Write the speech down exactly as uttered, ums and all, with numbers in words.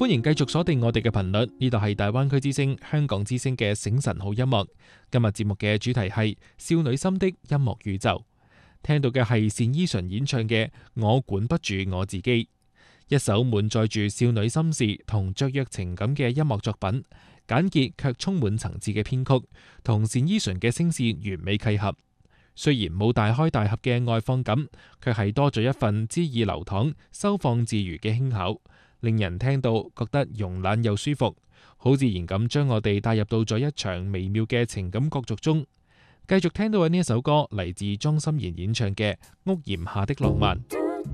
歡迎繼續鎖定我哋嘅頻率，呢度係大灣區之聲、香港之聲嘅醒晨好音樂。今日節目嘅主題係少女心的音樂宇宙，聽到嘅係單依純演唱嘅《我管不住我自己》，一首滿載住少女心事同雀躍情感嘅音樂作品，簡潔卻充滿層次嘅編曲，同單依純嘅聲線完美契合。雖然冇大開大合嘅外放感，卻係多咗一份恣意流淌、收放自如嘅輕巧，令人聽到覺得慵懶又舒服，好自然咁將我哋帶入到咗一場微妙嘅情感角逐中。繼續聽到嘅呢一首歌嚟自莊心妍演唱嘅《屋檐下的浪漫》。